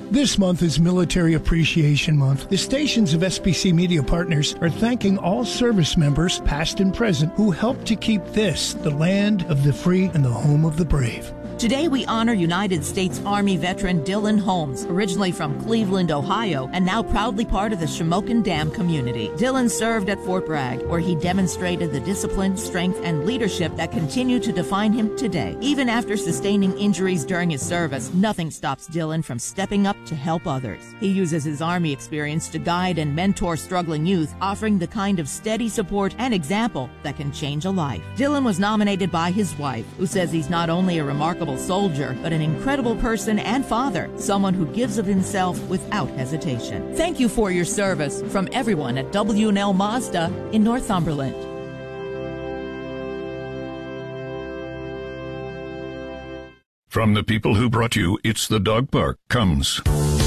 This month is Military Appreciation Month. The stations of SBC Media Partners are thanking all service members, past and present, who helped to keep this the land of the free and the home of the brave. Today we honor United States Army veteran Dylan Holmes, originally from Cleveland, Ohio, and now proudly part of the Shamokin Dam community. Dylan served at Fort Bragg, where he demonstrated the discipline, strength, and leadership that continue to define him today. Even after sustaining injuries during his service, nothing stops Dylan from stepping up to help others. He uses his Army experience to guide and mentor struggling youth, offering the kind of steady support and example that can change a life. Dylan was nominated by his wife, who says he's not only a remarkable soldier, but an incredible person and father, someone who gives of himself without hesitation. Thank you for your service from everyone at W&L Mazda in Northumberland. From the people who brought you It's the Dog Park comes